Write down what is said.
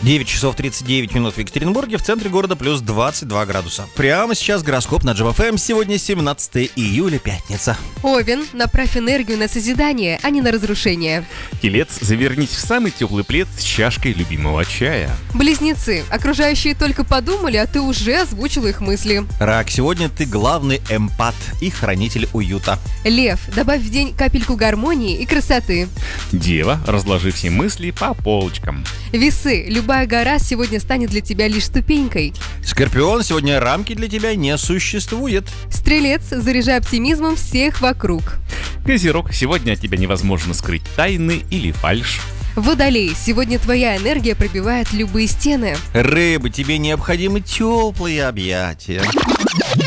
9 часов 39 минут в Екатеринбурге, в центре города плюс 22 градуса. Прямо сейчас гороскоп на Джем ФМ. Сегодня 17 июля, пятница. Овен, направь энергию на созидание, а не на разрушение. Телец, завернись в самый теплый плед с чашкой любимого чая. Близнецы, окружающие только подумали, а ты уже озвучил их мысли. Рак, сегодня ты главный эмпат и хранитель уюта. Лев, добавь в день капельку гармонии и красоты. Дева, разложи все мысли по полочкам. Весы, любая гора сегодня станет для тебя лишь ступенькой. Скорпион, сегодня рамки для тебя не существует. Стрелец, заряжай оптимизмом всех вокруг. Козерог, сегодня от тебя невозможно скрыть тайны или фальшь. Водолей, сегодня твоя энергия пробивает любые стены. Рыбы, тебе необходимы теплые объятия.